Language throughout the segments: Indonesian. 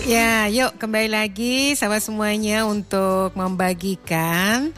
Ya, yuk kembali lagi sahabat semuanya untuk membagikan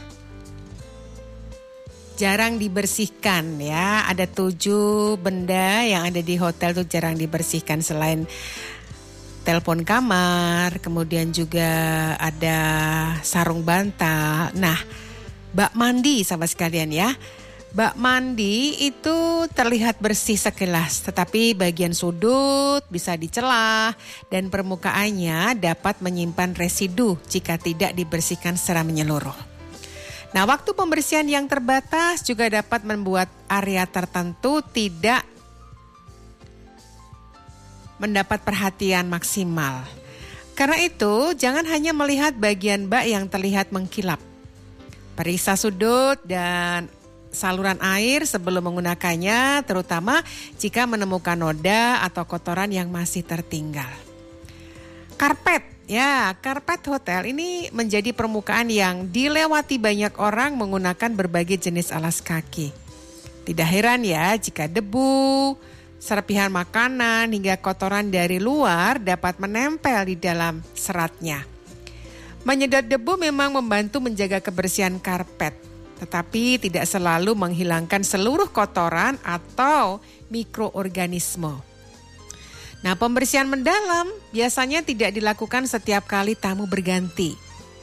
jarang dibersihkan ya. Ada 7 benda yang ada di hotel tuh jarang dibersihkan selain telepon kamar, kemudian juga ada sarung bantal. Nah, bak mandi sahabat sekalian ya. Bak mandi itu terlihat bersih sekilas, tetapi bagian sudut bisa dicelah dan permukaannya dapat menyimpan residu jika tidak dibersihkan secara menyeluruh. Nah, waktu pembersihan yang terbatas juga dapat membuat area tertentu tidak mendapat perhatian maksimal. Karena itu, jangan hanya melihat bagian bak yang terlihat mengkilap. Periksa sudut dan saluran air sebelum menggunakannya, terutama jika menemukan noda atau kotoran yang masih tertinggal. Karpet, ya, karpet hotel ini menjadi permukaan yang dilewati banyak orang menggunakan berbagai jenis alas kaki. Tidak heran ya jika debu, serpihan makanan hingga kotoran dari luar dapat menempel di dalam seratnya. Menyedot debu memang membantu menjaga kebersihan karpet, tetapi tidak selalu menghilangkan seluruh kotoran atau mikroorganisme. Nah, pembersihan mendalam biasanya tidak dilakukan setiap kali tamu berganti.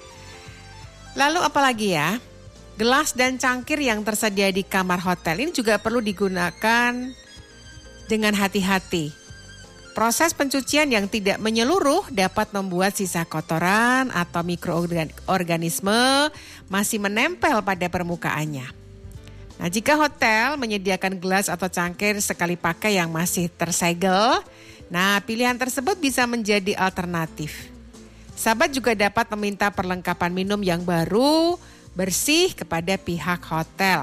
Lalu apalagi ya? Gelas dan cangkir yang tersedia di kamar hotel ini juga perlu digunakan dengan hati-hati. Proses pencucian yang tidak menyeluruh dapat membuat sisa kotoran atau mikroorganisme masih menempel pada permukaannya. Nah, jika hotel menyediakan gelas atau cangkir sekali pakai yang masih tersegel, nah pilihan tersebut bisa menjadi alternatif. Sahabat juga dapat meminta perlengkapan minum yang baru, bersih kepada pihak hotel.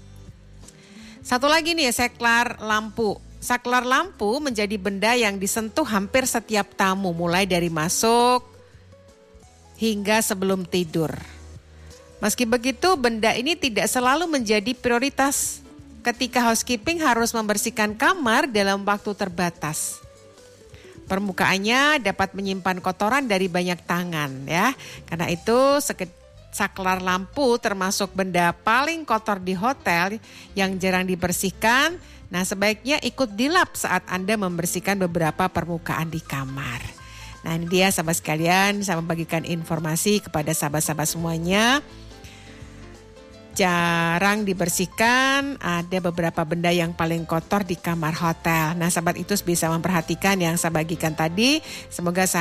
Satu lagi nih, saklar lampu. Saklar lampu menjadi benda yang disentuh hampir setiap tamu, mulai dari masuk hingga sebelum tidur. Meski begitu, benda ini tidak selalu menjadi prioritas ketika housekeeping harus membersihkan kamar dalam waktu terbatas. Permukaannya dapat menyimpan kotoran dari banyak tangan ya. Karena itu saklar lampu termasuk benda paling kotor di hotel yang jarang dibersihkan. Nah, sebaiknya ikut dilap saat Anda membersihkan beberapa permukaan di kamar. Nah, ini dia sahabat sekalian, saya membagikan informasi kepada sahabat-sahabat semuanya. Jarang dibersihkan, ada beberapa benda yang paling kotor di kamar hotel. Nah, sahabat itu bisa memperhatikan yang saya bagikan tadi. Semoga